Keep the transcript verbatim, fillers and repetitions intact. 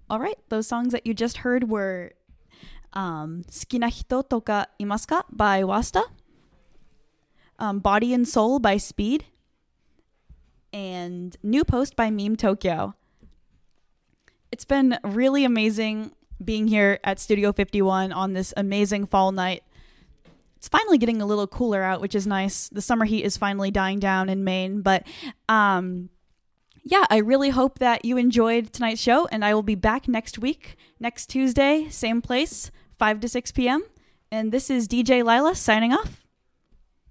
All right, those songs that you just heard were um, 好きな人とかいますか by Wasta, um, Body and Soul by Speed, and New Post by Meme Tokyo. It's been really amazing being here at Studio fifty-one on this amazing fall night. It's finally getting a little cooler out, which is nice. The summer heat is finally dying down in Maine, but um, yeah, I really hope that you enjoyed tonight's show, and I will be back next week, next Tuesday, same place, five to six p.m. And this is D J Lila signing off.